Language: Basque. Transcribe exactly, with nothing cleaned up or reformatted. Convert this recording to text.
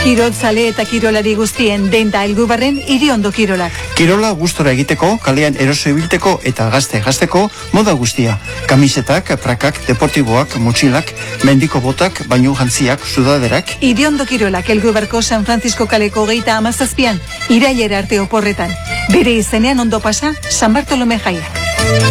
Kirolzale eta kirolari guztien denda helgubarren Iriondo Kirolak. Kirola gustora egiteko, kalean eroso ibilteko eta gazte gazteko moda guztia. Kamisetak, prakak, deportiboak, motxilak, mendiko botak, bainu jantziak, sudaderak. Iriondo Kirolak helgubarko San Francisco kaleko geita amazazpian, irailera arte oporretan. Bere izenean ondo pasa San Bartolome jaiak.